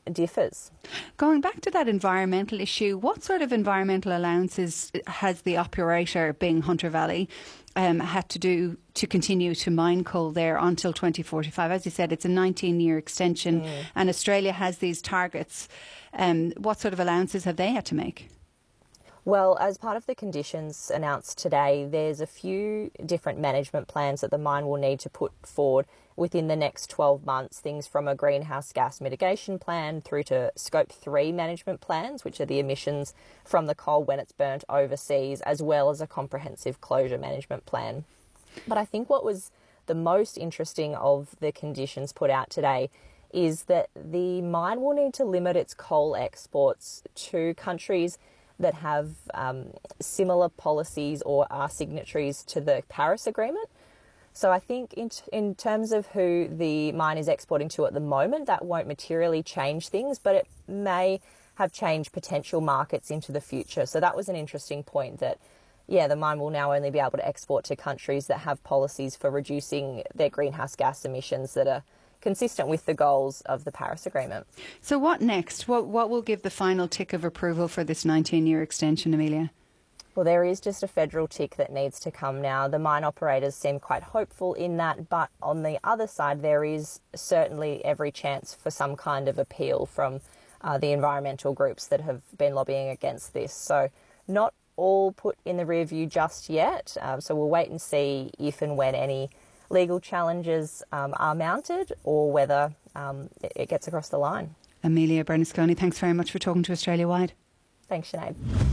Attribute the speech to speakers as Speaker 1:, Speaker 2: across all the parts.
Speaker 1: differs.
Speaker 2: Going back to that environmental issue, what sort of environmental allowances has the operator, being Hunter Valley, had to do to continue to mine coal there until 2045? As you said, it's a 19-year extension and Australia has these targets. What sort of allowances have they had to make?
Speaker 1: Well, as part of the conditions announced today, there's a few different management plans that the mine will need to put forward within the next 12 months, things from a greenhouse gas mitigation plan through to Scope 3 management plans, which are the emissions from the coal when it's burnt overseas, as well as a comprehensive closure management plan. But I think what was the most interesting of the conditions put out today is that the mine will need to limit its coal exports to countries that have similar policies or are signatories to the Paris Agreement. So I think in terms of who the mine is exporting to at the moment, that won't materially change things, but it may have changed potential markets into the future. So that was an interesting point that, the mine will now only be able to export to countries that have policies for reducing their greenhouse gas emissions that are consistent with the goals of the Paris Agreement.
Speaker 2: So what next? What will give the final tick of approval for this 19-year extension, Amelia?
Speaker 1: Well, there is just a federal tick that needs to come now. The mine operators seem quite hopeful in that, but on the other side, there is certainly every chance for some kind of appeal from the environmental groups that have been lobbying against this. So not all put in the rear view just yet. So we'll wait and see if and when any legal challenges are mounted or whether it gets across the line.
Speaker 2: Amelia Bernasconi, thanks very much for talking to Australia Wide.
Speaker 1: Thanks, Sinead.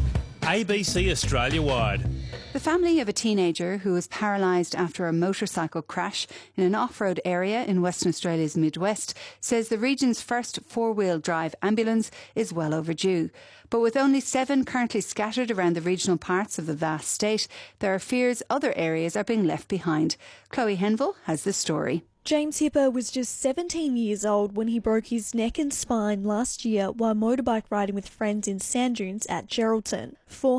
Speaker 3: ABC Australia Wide.
Speaker 2: The family of a teenager who was paralysed after a motorcycle crash in an off-road area in Western Australia's Midwest says the region's first four-wheel drive ambulance is well overdue. But with only 7 currently scattered around the regional parts of the vast state, there are fears other areas are being left behind. Chloe Henville has the story.
Speaker 4: James Hipper was just 17 years old when he broke his neck and spine last year while motorbike riding with friends in sand dunes at Geraldton,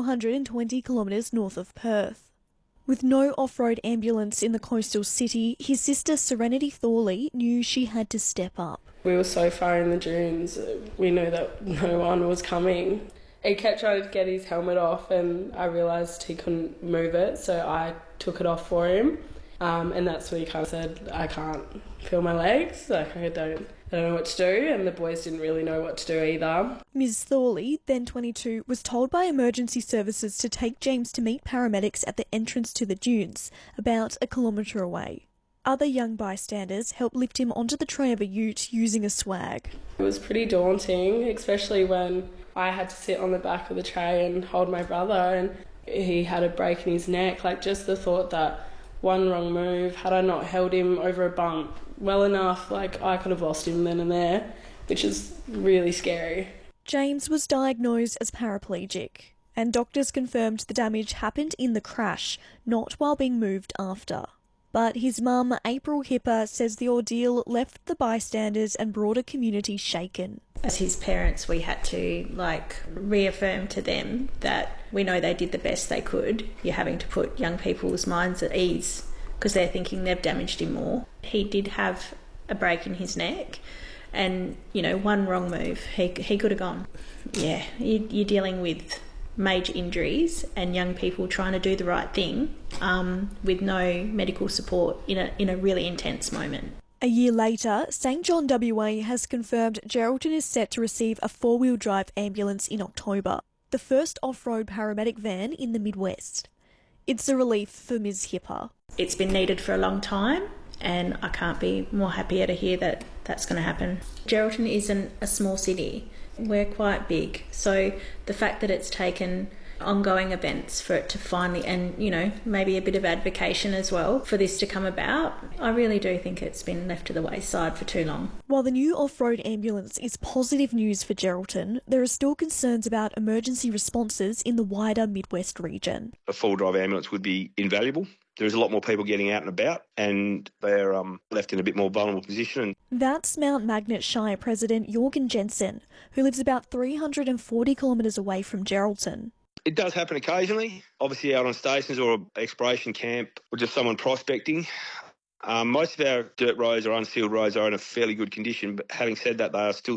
Speaker 4: 420 kilometres north of Perth. With no off-road ambulance in the coastal city, his sister Serenity Thorley knew she had to step up.
Speaker 5: We were so far in the dunes, we knew that no one was coming. He kept trying to get his helmet off and I realised he couldn't move it, so I took it off for him. And that's when he kind of said, I can't feel my legs, like I don't know what to do, and the boys didn't really know what to do either.
Speaker 4: Ms Thorley, then 22, was told by emergency services to take James to meet paramedics at the entrance to the dunes, about a kilometre away. Other young bystanders helped lift him onto the tray of a ute using a swag.
Speaker 5: It was pretty daunting, especially when I had to sit on the back of the tray and hold my brother, and he had a break in his neck. Like, just the thought that one wrong move, had I not held him over a bump well enough, like I could have lost him then and there, which is really scary.
Speaker 4: James was diagnosed as paraplegic, and doctors confirmed the damage happened in the crash, not while being moved after. But his mum, April Hipper, says the ordeal left the bystanders and broader community shaken.
Speaker 6: As his parents, we had to reaffirm to them that we know they did the best they could. You're having to put young people's minds at ease because they're thinking they've damaged him more. He did have a break in his neck and, one wrong move, he could have gone. Yeah, you're dealing with major injuries and young people trying to do the right thing with no medical support in a really intense moment.
Speaker 4: A year later, St John WA has confirmed Geraldton is set to receive a 4-wheel drive ambulance in October, the first off-road paramedic van in the Midwest. It's a relief for Ms Hipper.
Speaker 6: It's been needed for a long time and I can't be more happier to hear that that's going to happen. Geraldton isn't a small city. We're quite big, so the fact that it's taken ongoing events for it to finally, and maybe a bit of advocation as well for this to come about, I really do think it's been left to the wayside for too long.
Speaker 4: While the new off-road ambulance is positive news for Geraldton, there are still concerns about emergency responses in the wider Midwest region.
Speaker 7: A full drive ambulance would be invaluable. There's a lot more people getting out and about and they're left in a bit more vulnerable position.
Speaker 4: That's Mount Magnet Shire President Jorgen Jensen, who lives about 340 kilometres away from Geraldton.
Speaker 7: It does happen occasionally, obviously out on stations or an exploration camp or just someone prospecting. Most of our dirt roads or unsealed roads are in a fairly good condition, but having said that, they are still